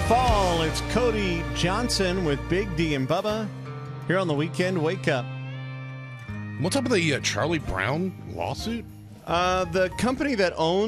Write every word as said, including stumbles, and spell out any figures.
fall. It's Cody Johnson with Big D and Bubba here on the Weekend Wake Up. What's up with the uh, Charlie Brown lawsuit? Uh, the company that owns